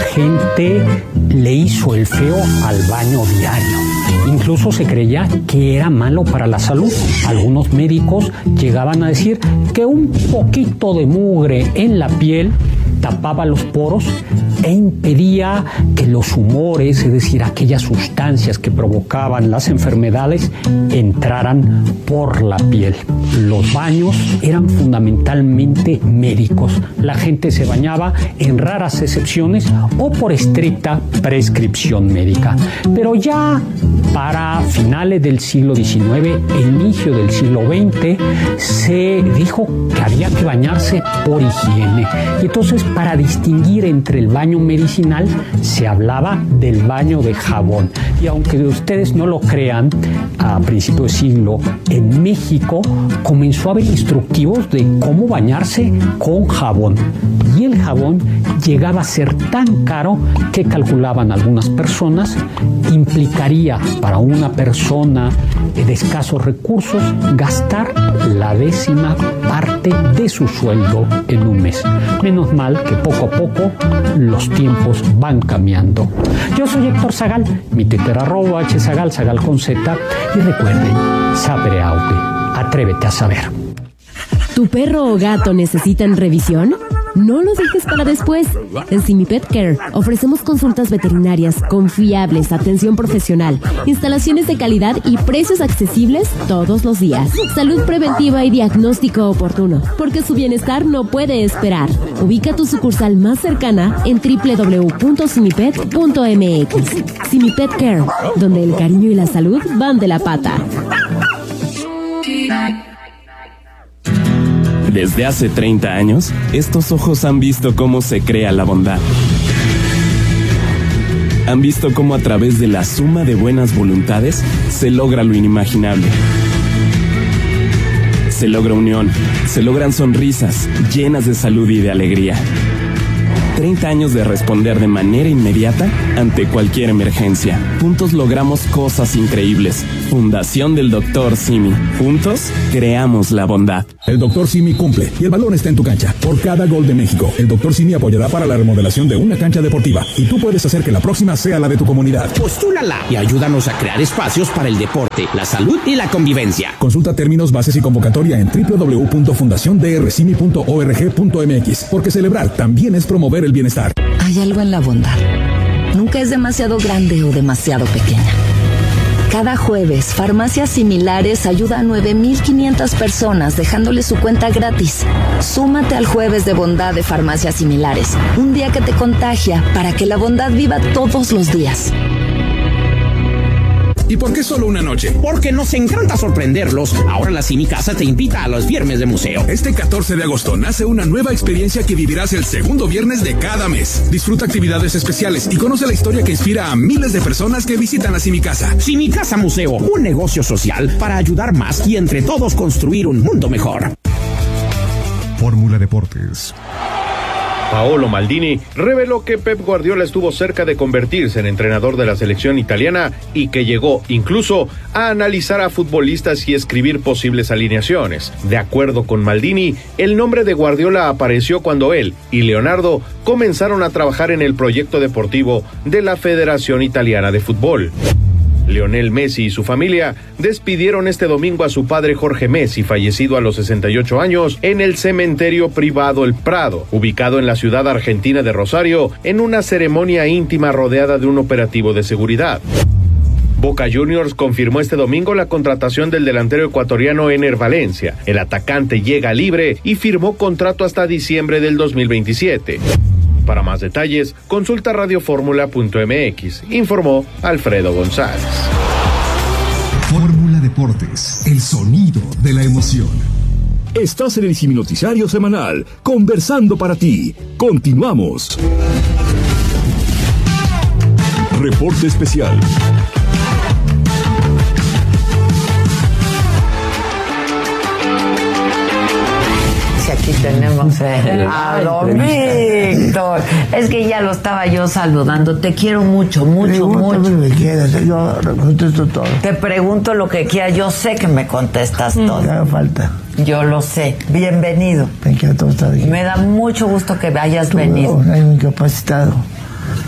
gente le hizo el feo al baño diario. Incluso se creía que era malo para la salud. Algunos médicos llegaban a decir que un poquito de mugre en la piel tapaba los poros e impedía que los humores, es decir, aquellas sustancias que provocaban las enfermedades, entraran por la piel. Los baños eran fundamentalmente médicos. La gente se bañaba en raras excepciones o por estricta prescripción médica. Pero ya para finales del siglo XIX, inicio del siglo XX, se dijo que había que bañarse por higiene. Y entonces, para distinguir entre el baño medicinal, se hablaba del baño de jabón. Y aunque ustedes no lo crean, a principios de siglo, en México comenzó a haber instructivos de cómo bañarse con jabón. Y el jabón llegaba a ser tan caro que calculaban algunas personas, implicaría para una persona de escasos recursos gastar la 10ª parte de su sueldo en un mes. Menos mal que poco a poco los tiempos van cambiando. Yo soy Héctor Zagal, mi Twitter @hzagal, Zagal con Z, y recuerden, sapere aude, atrévete a saber. ¿Tu perro o gato necesitan revisión? No lo dejes para después. En Simi Pet Care ofrecemos consultas veterinarias confiables, atención profesional, instalaciones de calidad y precios accesibles todos los días. Salud preventiva y diagnóstico oportuno, porque su bienestar no puede esperar. Ubica tu sucursal más cercana en www.simipet.mx. Simi Pet Care, donde el cariño y la salud van de la pata. Desde hace 30 años, estos ojos han visto cómo se crea la bondad. Han visto cómo a través de la suma de buenas voluntades se logra lo inimaginable. Se logra unión, se logran sonrisas llenas de salud y de alegría. 30 años de responder de manera inmediata ante cualquier emergencia. Juntos logramos cosas increíbles. Fundación del Dr. Simi. Juntos creamos la bondad. El Dr. Simi cumple y el balón está en tu cancha. Por cada gol de México, el Dr. Simi apoyará para la remodelación de una cancha deportiva. Y tú puedes hacer que la próxima sea la de tu comunidad. Postúlala y ayúdanos a crear espacios para el deporte, la salud y la convivencia. Consulta términos, bases y convocatoria en www.fundaciondrcimi.org.mx. Porque celebrar también es promover el bienestar. Hay algo en la bondad. Nunca es demasiado grande o demasiado pequeña. Cada jueves, Farmacias Similares ayuda a 9,500 personas dejándoles su cuenta gratis. Súmate al Jueves de Bondad de Farmacias Similares. Un día que te contagia para que la bondad viva todos los días. ¿Y por qué solo una noche? Porque nos encanta sorprenderlos. Ahora la Simi Casa te invita a los viernes de museo. Este 14 de agosto nace una nueva experiencia que vivirás el segundo viernes de cada mes. Disfruta actividades especiales y conoce la historia que inspira a miles de personas que visitan la Simi Casa. Simi Casa Museo, un negocio social para ayudar más y entre todos construir un mundo mejor. Fórmula Deportes. Paolo Maldini reveló que Pep Guardiola estuvo cerca de convertirse en entrenador de la selección italiana y que llegó incluso a analizar a futbolistas y escribir posibles alineaciones. De acuerdo con Maldini, el nombre de Guardiola apareció cuando él y Leonardo comenzaron a trabajar en el proyecto deportivo de la Federación Italiana de Fútbol. Lionel Messi y su familia despidieron este domingo a su padre Jorge Messi, fallecido a los 68 años, en el cementerio privado El Prado, ubicado en la ciudad argentina de Rosario, en una ceremonia íntima rodeada de un operativo de seguridad. Boca Juniors confirmó este domingo la contratación del delantero ecuatoriano Ener Valencia. El atacante llega libre y firmó contrato hasta diciembre del 2027. Para más detalles, consulta radioformula.mx, informó Alfredo González. Fórmula Deportes, el sonido de la emoción. Estás en el Simi Noticiario Semanal, conversando para ti. Continuamos. Reporte especial. Aquí tenemos a Don Víctor. Es que ya lo estaba yo saludando. Te quiero mucho, mucho, mucho. Me quieres, yo contesto todo. Te pregunto lo que quieras. Yo sé que me contestas todo. Ya me falta. Yo lo sé. Bienvenido. Todo está bien. Me da mucho gusto que hayas venido. Hay un incapacitado.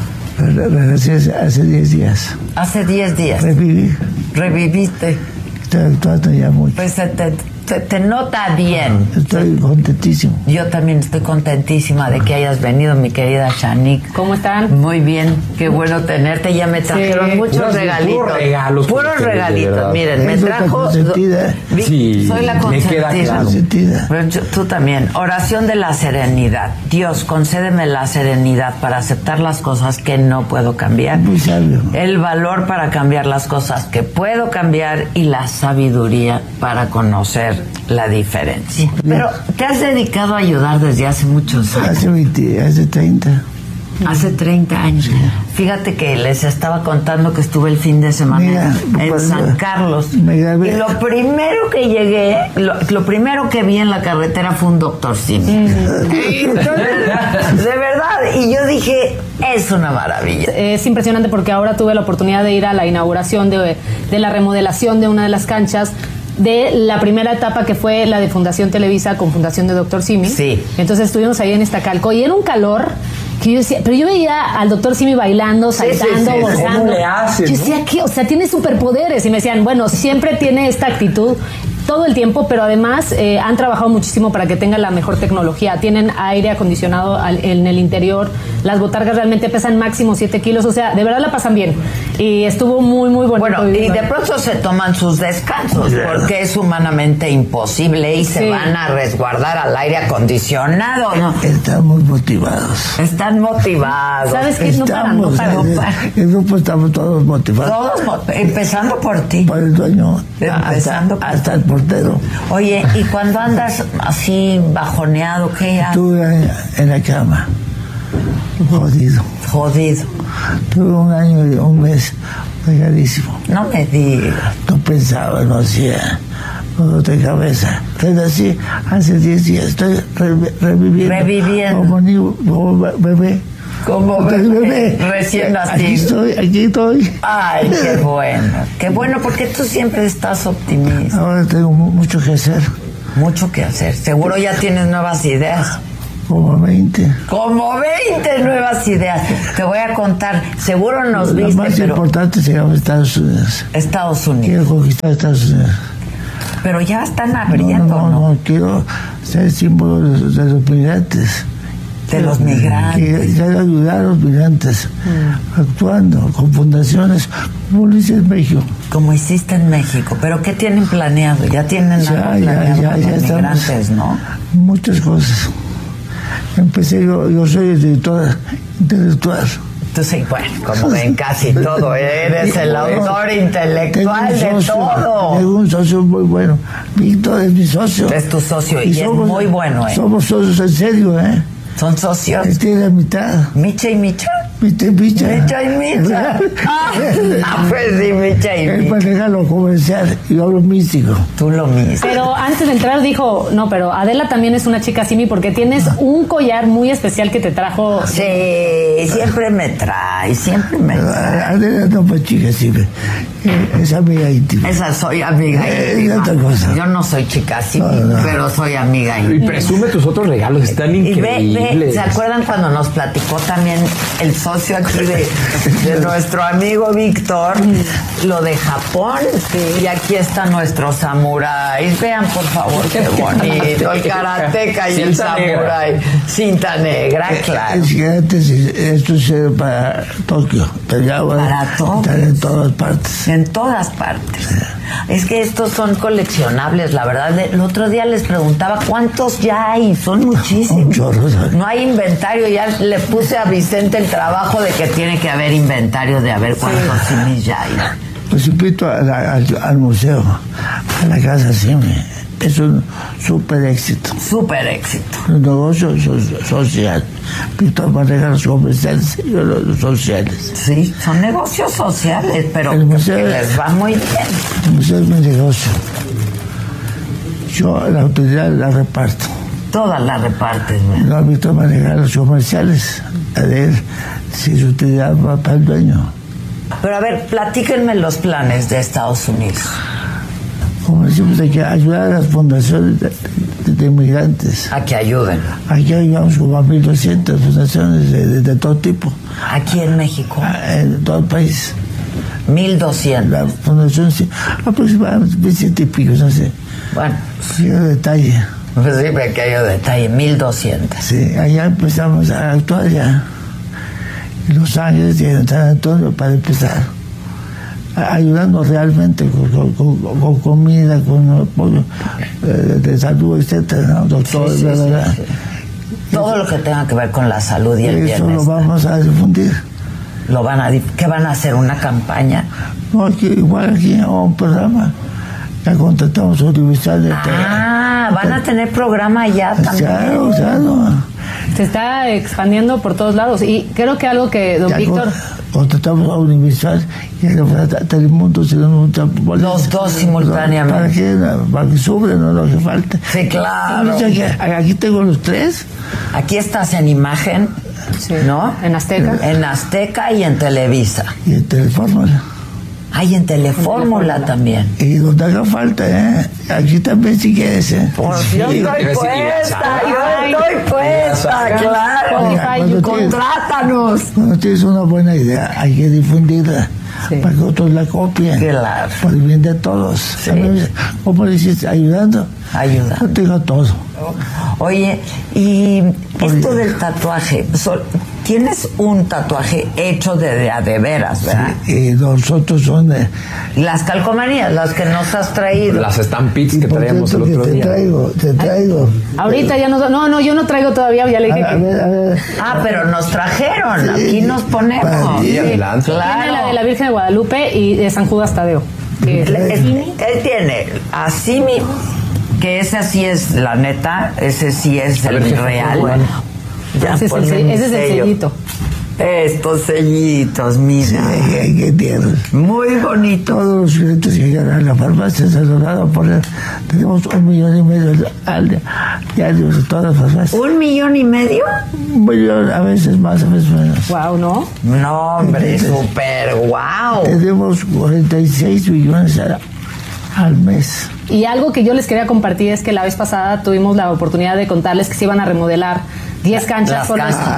Regresé hace 10 días. Hace 10 días. Reviviste. Estoy actuando ya mucho. Pues te nota bien. Estoy contentísimo. Yo también estoy contentísima de que hayas venido, mi querida Shanique. ¿Cómo están? Muy bien, qué bueno tenerte. Ya me trajeron muchos regalitos. Puros regalitos. Miren, me trajo... Sí, soy la consentida. Me queda claro. Pero tú también. Oración de la serenidad. Dios, concédeme la serenidad para aceptar las cosas que no puedo cambiar. Muy sabio. El valor para cambiar las cosas que puedo cambiar y la sabiduría para conocer la diferencia. Pero te has dedicado a ayudar desde hace muchos años. Hace 30. Hace 30 años. Fíjate que les estaba contando que estuve el fin de semana en San Carlos. Y lo primero que llegué, lo primero que vi en la carretera fue un doctor Simi. De verdad. Y yo dije, es una maravilla. Es impresionante porque ahora tuve la oportunidad de ir a la inauguración de la remodelación de una de las canchas de la primera etapa, que fue la de Fundación Televisa con Fundación de Dr. Simi. Sí. Entonces estuvimos ahí en Iztacalco y era un calor que yo decía, pero yo veía al Dr. Simi bailando, saltando, gozando. ¿Cómo le hace? Yo decía, ¿qué? O sea, tiene superpoderes. Y me decían, bueno, siempre tiene esta actitud todo el tiempo, pero además han trabajado muchísimo para que tenga la mejor tecnología. Tienen aire acondicionado en el interior. Las botargas realmente pesan máximo 7 kilos. O sea, de verdad la pasan bien. Y estuvo muy, muy bonito. Bueno, y de pronto se toman sus descansos, porque es humanamente imposible y se van a resguardar al aire acondicionado, ¿no? Estamos motivados. Están motivados. ¿Sabes qué? No paran. El grupo estamos todos motivados. Empezando por ti. Por el dueño. Hasta el portero. Oye, ¿y cuando andas así bajoneado, qué haces? Estuve en la cama. Jodido. Tuve un año y un mes regalísimo. No me digas. No pensaba, no hacía de cabeza. Pero así, hace 10 días estoy reviviendo. Como bebé. Como bebé. Recién nacido. Aquí estoy. Ay, qué bueno. Qué bueno, porque tú siempre estás optimista. Ahora tengo mucho que hacer. Mucho que hacer. Seguro ya tienes nuevas ideas. Como 20 nuevas ideas. Te voy a contar. Seguro nos viste, pero... Lo más importante se llama Estados Unidos. Quiero conquistar Estados Unidos. Pero ya están abriendo, ¿no? Quiero ser símbolo de los migrantes. De los migrantes. Quiero ayudar a los migrantes. Actuando con fundaciones como lo hice en México. Como hiciste en México. ¿Pero qué tienen planeado? Ya tienen algo planeado con los migrantes, ¿no? Muchas cosas. Empecé, yo soy el director intelectual. Tú sí, bueno, como en casi todo, eres el autor intelectual de todo. Tengo un socio muy bueno. Víctor es mi socio. Es tu socio y es muy bueno, Somos socios en serio, ¿Son socios? Él tiene la mitad. ¿Micha y Micha? Micha y Micha. Pues sí, Micha y Micha. Él maneja lo comercial y yo lo místico. Tú lo místico. Pero antes de entrar dijo, no, pero Adela también es una chica Simi porque tienes un collar muy especial que te trajo. Sí, siempre me trae. Adela no fue chica Simi. Es amiga íntima. Esa soy amiga íntima. Otra cosa. Yo no soy chica Simi, pero soy amiga íntima. Y presume tus otros regalos, están increíbles. ¿Se acuerdan cuando nos platicó también el socio aquí de nuestro amigo Víctor, lo de Japón? Sí. Y aquí está nuestro samurái. Vean, por favor, qué bonito. El karateca y el samurái. Cinta negra, claro. Es que antes esto es para Tokio, pero ya para Tokio. Están en todas partes. En todas partes. Sí. Es que estos son coleccionables, la verdad. El otro día les preguntaba cuántos ya hay. Son muchísimos. Un chorro, ¿sabes? No hay inventario. Ya le puse a Vicente el trabajo de que tiene que haber inventario de a ver cuántos Simis ya hay. Los invito al museo, a la casa Simi. Es un súper éxito. Súper éxito. Los negocios sociales. Víctor maneja los comerciales y los sociales. Sí, son negocios sociales, pero el museo, que les va muy bien. El museo es mi negocio. Yo la autoridad la reparto. Todas las repartes, ¿verdad? No, Víctor maneja los comerciales. A ver si su utilidad va para el dueño. Pero a ver, platíquenme los planes de Estados Unidos. como decimos, hay que ayudar a las fundaciones de inmigrantes. A que ayuden. Aquí ayudamos como a 1.200 fundaciones de todo tipo. ¿Aquí en México? En todo el país. 1.200. La fundación, sí, aproximadamente 20 y pico, no sé. Bueno. Sí, detalle. Pues sí, pequeño detalle, 1.200. Sí, allá empezamos a actuar ya. En Los Ángeles y en San Antonio para empezar. Ayudando realmente con comida, con apoyo de salud, etcétera, ¿no? Doctores, sí, ¿verdad? Sí. Todo lo que tenga que ver con la salud y el bienestar. Eso lo vamos a difundir. ¿Qué van a hacer? ¿Una campaña? No, igual aquí un programa. Ya contratamos a Universal de van a tener programa ya también. Claro. Se está expandiendo por todos lados. Y creo que algo que don Víctor... Contratamos a Universal y a Telemundo. Los dos simultáneamente. Para que suban, no lo que falta. Sí, claro. Aquí tengo los tres. Aquí estás en imagen, ¿no? En Azteca. En Azteca y en Televisa. Y en Telefórmula. Y en Telefórmula también. Y donde haga falta, aquí también si quieres, Yo estoy puesta, claro. Contrátanos. Cuando tienes una buena idea, hay que difundirla. Para que otros la copien. Claro. Por el bien de todos. Sí. ¿Cómo le dices? Ayudando. Yo tengo todo. Oye, y esto del tatuaje, tienes un tatuaje hecho de veras, ¿verdad? Sí, y nosotros son de... Las calcomanías, las que nos has traído. Las stampids que traíamos el otro día. Te traigo. Ahorita ya no, yo no traigo todavía, ya le dije a ver. Pero nos trajeron, aquí nos ponemos. Tiene la de la Virgen de Guadalupe y de San Judas Tadeo. Él tiene así que ese sí es la neta, ese sí es el real. Ya ese es el sellito. Estos sellitos, mira. Sí, qué tierno. Muy bonito. Todos los clientes que llegan a la farmacia se los van a poner. Tenemos 1,5 millones al diario de todas las farmacias. ¿1,5 millones? 1 millón, a veces más, a veces menos. Wow, ¿no? No, hombre, súper wow. Tenemos 46 millones al mes. Y algo que yo les quería compartir es que la vez pasada tuvimos la oportunidad de contarles que se iban a remodelar 10 canchas,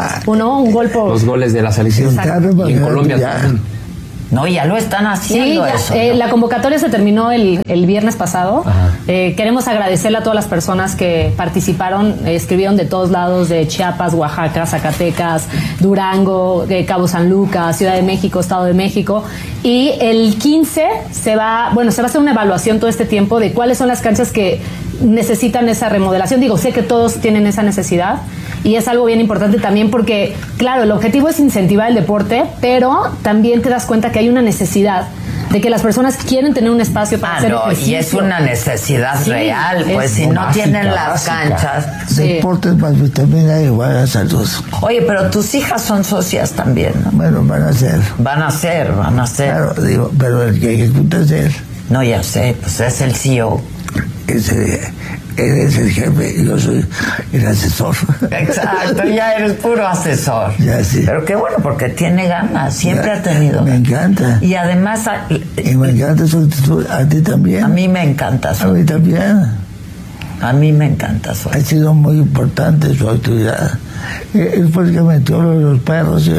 un golpe. Los goles de la selección. Y en Colombia también. No, ya lo están haciendo eso. ¿No? La convocatoria se terminó el viernes pasado. Queremos agradecerle a todas las personas que participaron, escribieron de todos lados, de Chiapas, Oaxaca, Zacatecas, Durango, Cabo San Lucas, Ciudad de México, Estado de México. Y el 15 se va a hacer una evaluación todo este tiempo de cuáles son las canchas que necesitan esa remodelación. Digo, sé que todos tienen esa necesidad y es algo bien importante también porque, claro, el objetivo es incentivar el deporte, pero también te das cuenta que hay una necesidad de que las personas quieren tener un espacio para hacer ejercicio. Y es una necesidad real, pues si no tienen las canchas. Deportes más vitamina igual a salud. Oye, pero tus hijas son socias también, ¿no? Bueno, van a ser. Claro, digo, pero el que ejecuta es él. No, ya sé, pues es el CEO. Él es el jefe y yo soy el asesor. Exacto, ya eres puro asesor. Ya sí. Pero qué bueno, porque tiene ganas, siempre ha tenido. Me encanta. Y además... Y me encanta su actitud, a ti también. A mí me encanta su actitud. A mí también. A mí me encanta su actitud. Ha sido muy importante su actividad. Él fue el que metió los perros y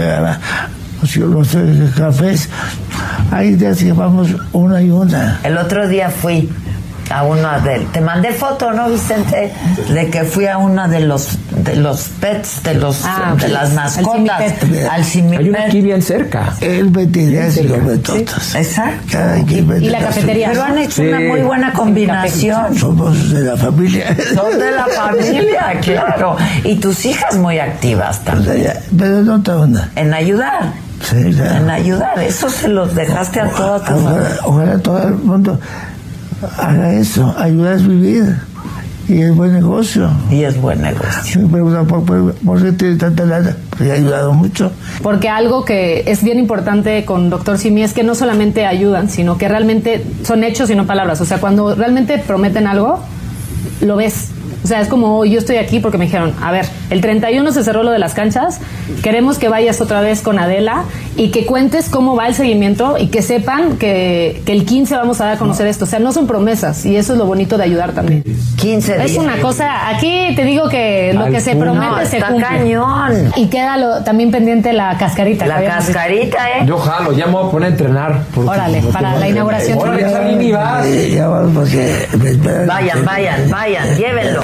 los cafés. Hay días que vamos una y una. El otro día fui a una te mandé foto, ¿no, Vicente? De que fui a una de los pets, de las mascotas, al Simipet. Hay una aquí bien cerca. El veterinario de todos. Exacto. Y la cafetería. Pero han hecho una muy buena combinación. Somos de la familia. Son de la familia, claro. Y tus hijas muy activas también. Pero no te onda. En ayudar. Sí, claro. En ayudar. Eso se los dejaste a toda tu familia. Ojalá todo el mundo haga eso, ayuda a vivir. Y es buen negocio. Sí, pero ¿por qué tiene tanta lana? Porque ha ayudado mucho. Porque algo que es bien importante con Dr. Simi es que no solamente ayudan, sino que realmente son hechos y no palabras. O sea, cuando realmente prometen algo, lo ves. O sea, es como yo estoy aquí porque me dijeron, a ver, el 31 se cerró lo de las canchas, queremos que vayas otra vez con Adela y que cuentes cómo va el seguimiento y que sepan que el 15 vamos a dar a conocer esto. O sea, no son promesas y eso es lo bonito de ayudar también. 15 días. Es una cosa, aquí te digo que lo que se promete se cumple. Cañón. Y queda también pendiente la cascarita. La cascarita, Yo jalo, ya me voy a poner a entrenar. Órale, para la inauguración. Órale, ya salí ni vas. Ya vamos porque... Vayan, llévenlo.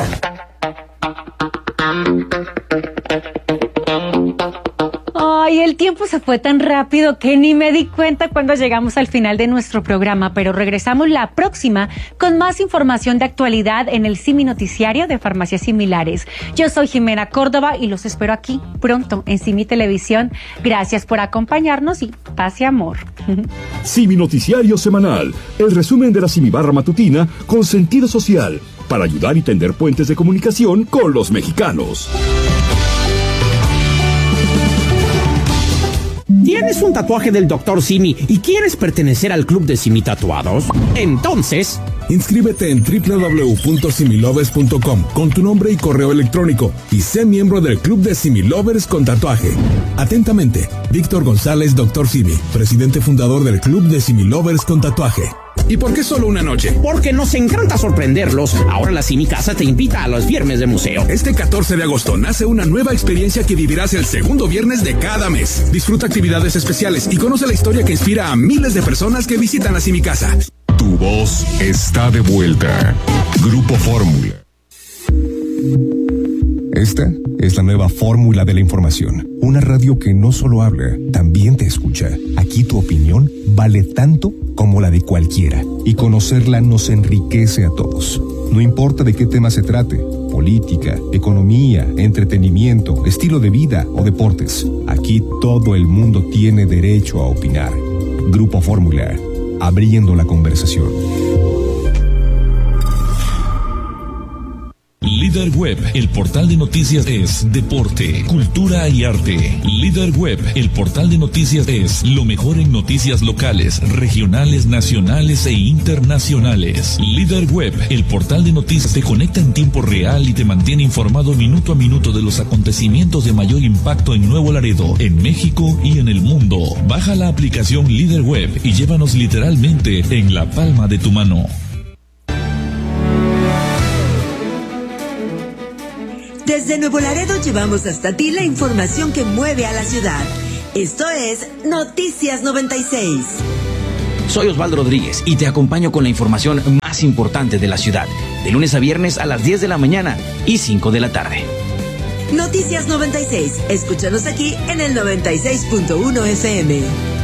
Ay, el tiempo se fue tan rápido que ni me di cuenta cuando llegamos al final de nuestro programa, pero regresamos la próxima con más información de actualidad en el Simi Noticiario de Farmacias Similares. Yo soy Jimena Córdoba y los espero aquí pronto en Simi Televisión. Gracias por acompañarnos y paz y amor. Simi Noticiario Semanal, el resumen de la Simibarra matutina con sentido social, para ayudar y tender puentes de comunicación con los mexicanos. ¿Tienes un tatuaje del Dr. Simi y quieres pertenecer al club de Simi Tatuados? Entonces, inscríbete en www.similovers.com con tu nombre y correo electrónico y sé miembro del club de Similovers con tatuaje. Atentamente, Víctor González, Dr. Simi, presidente fundador del club de Similovers con tatuaje. ¿Y por qué solo una noche? Porque nos encanta sorprenderlos. Ahora la Simi Casa te invita a los viernes de museo. Este 14 de agosto nace una nueva experiencia que vivirás el segundo viernes de cada mes. Disfruta actividades especiales y conoce la historia que inspira a miles de personas que visitan la Simi Casa. Tu voz está de vuelta. Grupo Fórmula. Esta es la nueva fórmula de la información. Una radio que no solo habla, también te escucha. Aquí tu opinión vale tanto como la de cualquiera. Y conocerla nos enriquece a todos. No importa de qué tema se trate, política, economía, entretenimiento, estilo de vida o deportes. Aquí todo el mundo tiene derecho a opinar. Grupo Fórmula, abriendo la conversación. Líder Web, el portal de noticias es deporte, cultura y arte. Líder Web, el portal de noticias es lo mejor en noticias locales, regionales, nacionales e internacionales. Líder Web, el portal de noticias te conecta en tiempo real y te mantiene informado minuto a minuto de los acontecimientos de mayor impacto en Nuevo Laredo, en México y en el mundo. Baja la aplicación Líder Web y llévanos literalmente en la palma de tu mano. Desde Nuevo Laredo llevamos hasta ti la información que mueve a la ciudad. Esto es Noticias 96. Soy Osvaldo Rodríguez y te acompaño con la información más importante de la ciudad, de lunes a viernes a las 10 de la mañana y 5 de la tarde. Noticias 96. Escúchanos aquí en el 96.1 FM.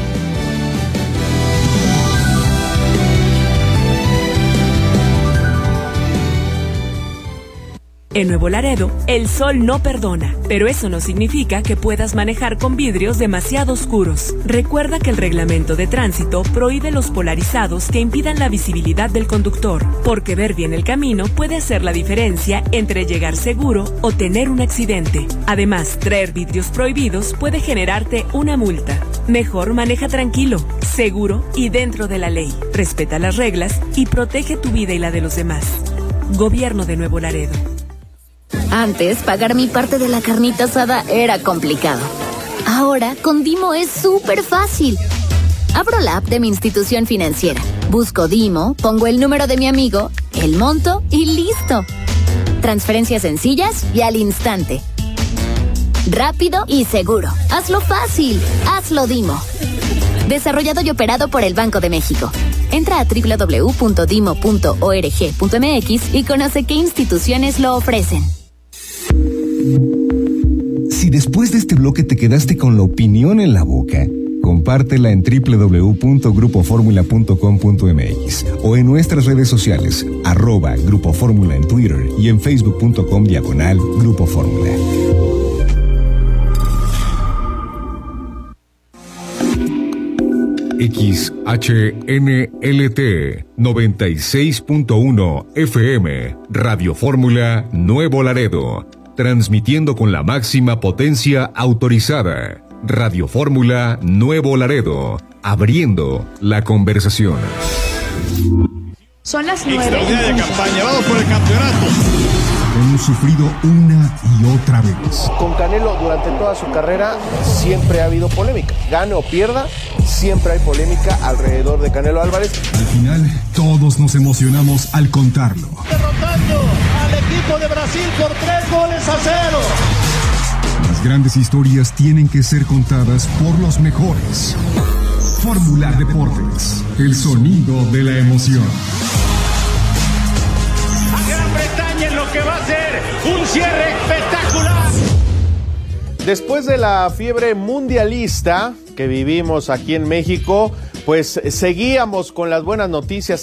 En Nuevo Laredo, el sol no perdona, pero eso no significa que puedas manejar con vidrios demasiado oscuros. Recuerda que el reglamento de tránsito prohíbe los polarizados que impidan la visibilidad del conductor, porque ver bien el camino puede hacer la diferencia entre llegar seguro o tener un accidente. Además, traer vidrios prohibidos puede generarte una multa. Mejor maneja tranquilo, seguro y dentro de la ley. Respeta las reglas y protege tu vida y la de los demás. Gobierno de Nuevo Laredo. Antes, pagar mi parte de la carnita asada era complicado. Ahora, con Dimo es súper fácil. Abro la app de mi institución financiera, busco Dimo, pongo el número de mi amigo, el monto y listo. Transferencias sencillas y al instante. Rápido y seguro. Hazlo fácil. Hazlo Dimo. Desarrollado y operado por el Banco de México. Entra a www.dimo.org.mx y conoce qué instituciones lo ofrecen. Si después de este bloque te quedaste con la opinión en la boca, compártela en www.grupoformula.com.mx o en nuestras redes sociales, @Grupo Fórmula en Twitter y en facebook.com/Grupo Fórmula. XHNLT 96.1 FM, Radio Fórmula Nuevo Laredo, transmitiendo con la máxima potencia autorizada. Radio Fórmula Nuevo Laredo, abriendo la conversación. Son las 9. Extraordinaria campaña, vamos por el campeonato. Un hemos sufrido una y otra vez. Con Canelo durante toda su carrera siempre ha habido polémica. Gane o pierda, siempre hay polémica alrededor de Canelo Álvarez. Al final, todos nos emocionamos al contarlo. Derrotando al equipo de Brasil por 3-0. Las grandes historias tienen que ser contadas por los mejores. Fórmula Deportes, el sonido de la emoción. A Gran Bretaña en lo que va a ser un cierre espectacular. Después de la fiebre mundialista que vivimos aquí en México, pues seguimos con las buenas noticias.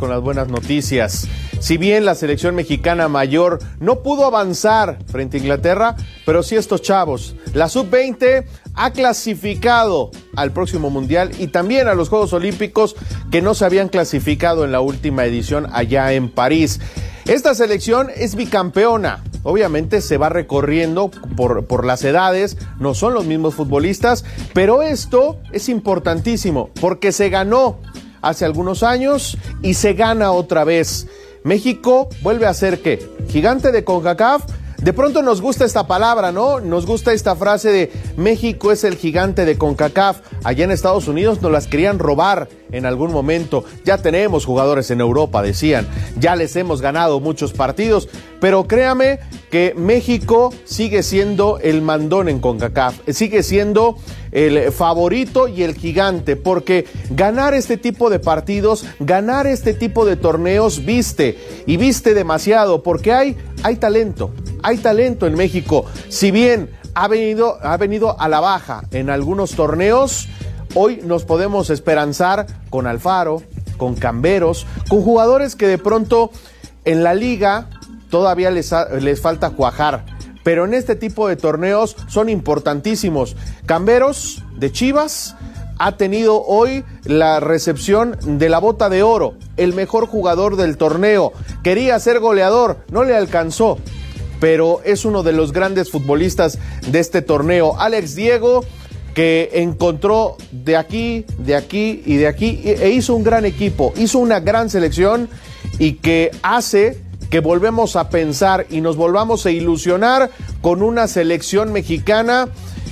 Si bien la selección mexicana mayor no pudo avanzar frente a Inglaterra, pero sí estos chavos, la sub-20 ha clasificado al próximo mundial y también a los Juegos Olímpicos que no se habían clasificado en la última edición allá en París. Esta selección es bicampeona. Obviamente se va recorriendo por las edades, no son los mismos futbolistas, pero esto es importantísimo porque se ganó hace algunos años y se gana otra vez. México vuelve a ser, ¿qué? Gigante de CONCACAF. De pronto nos gusta esta palabra, ¿no? Nos gusta esta frase de México es el gigante de CONCACAF. Allá en Estados Unidos nos las querían robar en algún momento. Ya tenemos jugadores en Europa, decían. Ya les hemos ganado muchos partidos. Pero créame que México sigue siendo el mandón en CONCACAF. Sigue siendo el favorito y el gigante. Porque ganar este tipo de partidos, ganar este tipo de torneos, viste demasiado. Porque hay talento. Hay talento en México. Si bien ha venido a la baja en algunos torneos, hoy nos podemos esperanzar con Alfaro, con Camberos, con jugadores que de pronto en la liga todavía les falta cuajar. Pero en este tipo de torneos son importantísimos. Camberos de Chivas ha tenido hoy la recepción de la Bota de Oro, el mejor jugador del torneo. Quería ser goleador, no le alcanzó, pero es uno de los grandes futbolistas de este torneo. Alex Diego, que encontró de aquí y de aquí, e hizo un gran equipo, hizo una gran selección y que hace que volvemos a pensar y nos volvamos a ilusionar con una selección mexicana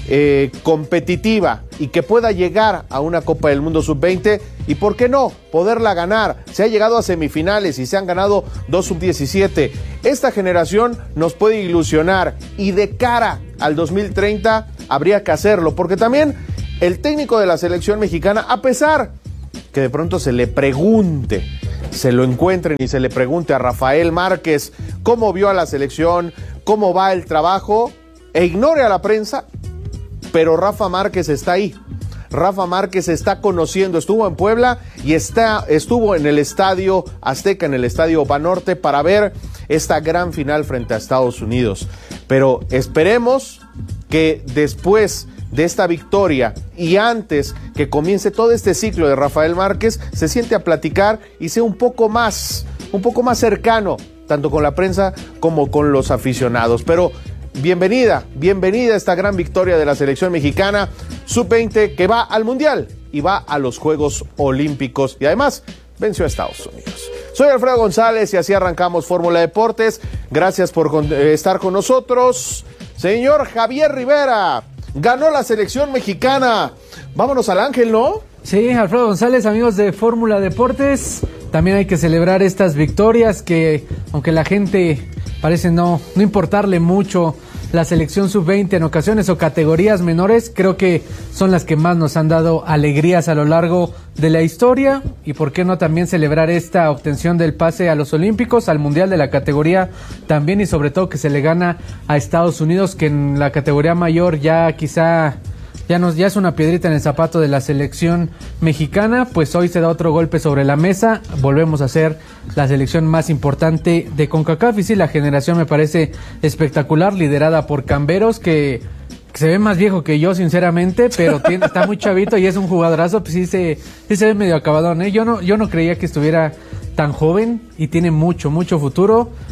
competitiva y que pueda llegar a una Copa del Mundo Sub-20 y, ¿por qué no?, poderla ganar. Se ha llegado a semifinales y se han ganado 2 Sub-17. Esta generación nos puede ilusionar y de cara al 2030 habría que hacerlo, porque también el técnico de la selección mexicana, a pesar que de pronto se le pregunte, se lo encuentren y se le pregunte a Rafael Márquez cómo vio a la selección, cómo va el trabajo, e ignore a la prensa, pero Rafa Márquez está ahí. Rafa Márquez está conociendo, estuvo en Puebla y estuvo en el Estadio Azteca, en el Estadio Banorte, para ver esta gran final frente a Estados Unidos. Pero esperemos que después de esta victoria y antes que comience todo este ciclo de Rafael Márquez, se siente a platicar y sea un poco más cercano, tanto con la prensa como con los aficionados. Pero bienvenida esta gran victoria de la selección mexicana Sub-20, que va al Mundial y va a los Juegos Olímpicos y además venció a Estados Unidos. Soy Alfredo González y así arrancamos Fórmula Deportes. Gracias por estar con nosotros. Señor Javier Rivera, ganó la selección mexicana. Vámonos al Ángel, ¿no? Sí, Alfredo González, amigos de Fórmula Deportes. También hay que celebrar estas victorias que, aunque la gente parece no importarle mucho la selección sub-20 en ocasiones o categorías menores, creo que son las que más nos han dado alegrías a lo largo de la historia. Y por qué no también celebrar esta obtención del pase a los Olímpicos, al Mundial de la categoría también, y sobre todo que se le gana a Estados Unidos, que en la categoría mayor ya quizá ya es una piedrita en el zapato de la selección mexicana. Pues hoy se da otro golpe sobre la mesa, volvemos a ser la selección más importante de CONCACAF. Y sí, la generación me parece espectacular, liderada por Camberos, que se ve más viejo que yo, sinceramente, pero está muy chavito y es un jugadorazo. Pues sí se ve medio acabadón, ¿eh? Yo no creía que estuviera tan joven y tiene mucho futuro.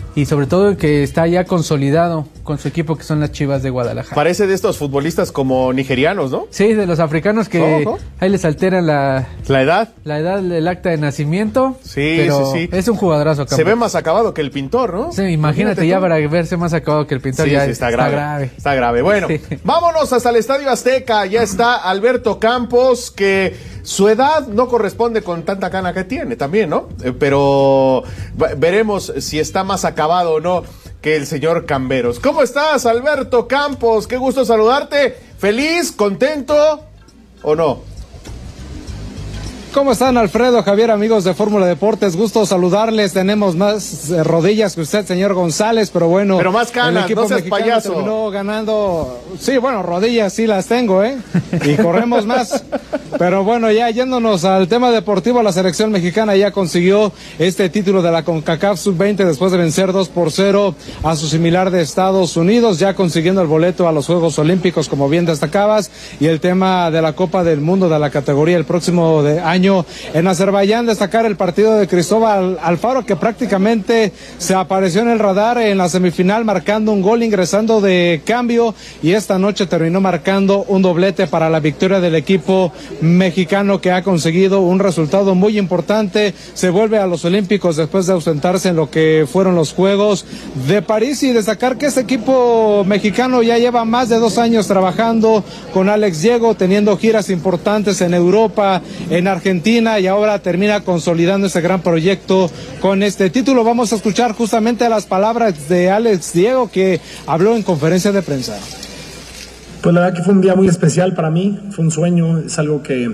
y sobre todo que está ya consolidado con su equipo, que son las Chivas de Guadalajara. Parece de estos futbolistas como nigerianos, ¿no? Sí, de los africanos que ahí les alteran la edad. La edad del acta de nacimiento. Sí, pero sí. es un jugadorazo. Se ve más acabado que el pintor, ¿no? Sí, imagínate ya para verse más acabado que el pintor. Sí, ya sí, está grave. Está grave. Bueno, vámonos hasta el Estadio Azteca. Ya está Alberto Campos, que su edad no corresponde con tanta cana que tiene también, ¿no? Pero veremos si está más acabado o no que el señor Camberos. ¿Cómo estás, Alberto Campos? Qué gusto saludarte. ¿Feliz? ¿Contento? ¿O no? ¿Cómo están, Alfredo, Javier, amigos de Fórmula Deportes? Gusto saludarles. Tenemos más rodillas que usted, señor González, pero bueno. Pero más canas, no seas payaso. Terminó ganando. Sí, bueno, rodillas sí las tengo, y corremos más. Pero bueno, ya yéndonos al tema deportivo, la selección mexicana ya consiguió este título de la CONCACAF Sub-20 después de vencer 2-0 a su similar de Estados Unidos, ya consiguiendo el boleto a los Juegos Olímpicos, como bien destacabas, y el tema de la Copa del Mundo de la categoría el próximo año en Azerbaiyán. Destacar el partido de Cristóbal Alfaro, que prácticamente se apareció en el radar en la semifinal, marcando un gol, ingresando de cambio, y esta noche terminó marcando un doblete para la victoria del equipo mexicano, que ha conseguido un resultado muy importante. Se vuelve a los Olímpicos después de ausentarse en lo que fueron los Juegos de París, y destacar que este equipo mexicano ya lleva más de 2 años trabajando con Alex Diego, teniendo giras importantes en Europa, en Argentina, y ahora termina consolidando ese gran proyecto con este título. Vamos a escuchar justamente las palabras de Alex Diego, que habló en conferencia de prensa. Pues la verdad que fue un día muy especial para mí, fue un sueño, es algo que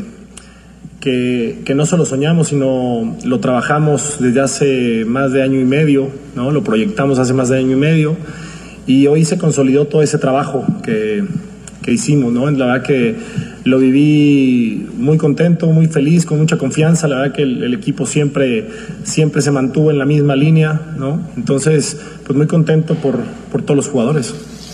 no solo soñamos, sino lo trabajamos desde hace más de año y medio, ¿no? Lo proyectamos hace más de año y medio, y hoy se consolidó todo ese trabajo que hicimos, ¿no? La verdad que lo viví muy contento, muy feliz, con mucha confianza. La verdad que el equipo siempre se mantuvo en la misma línea, ¿no? Entonces, pues muy contento por todos los jugadores.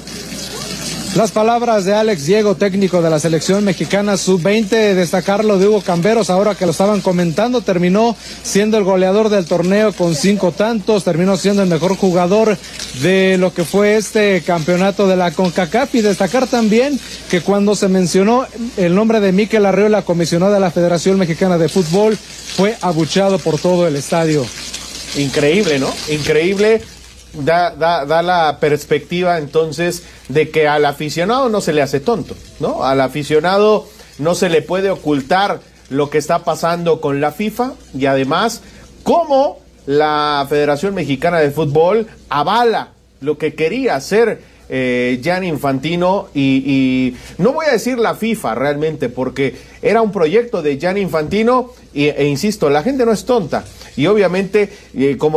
Las palabras de Alex Diego, técnico de la selección mexicana Sub-20, destacarlo de Hugo Camberos, ahora que lo estaban comentando, terminó siendo el goleador del torneo con 5 tantos, terminó siendo el mejor jugador de lo que fue este campeonato de la CONCACAF, y destacar también que cuando se mencionó el nombre de Mikel Arriola, comisionado de la Federación Mexicana de Fútbol, fue abucheado por todo el estadio. Increíble, ¿no? Increíble. Da la perspectiva entonces de que al aficionado no se le hace tonto, ¿no? Al aficionado no se le puede ocultar lo que está pasando con la FIFA, y además cómo la Federación Mexicana de Fútbol avala lo que quería hacer Gianni Infantino, y no voy a decir la FIFA realmente, porque era un proyecto de Gianni Infantino, e insisto, la gente no es tonta, y obviamente como